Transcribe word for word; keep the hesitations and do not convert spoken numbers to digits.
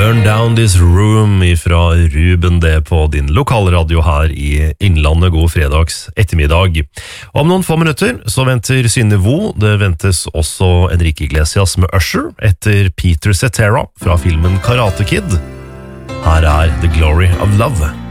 Burn Down This Room fra Ruben det på din lokalradio her i Innlandet. God fredags ettermiddag. Om noen få minutter så venter Synne Vo. Det ventes også Enrique Iglesias med Usher etter Peter Cetera fra filmen Karate Kid. Her er The Glory of Love.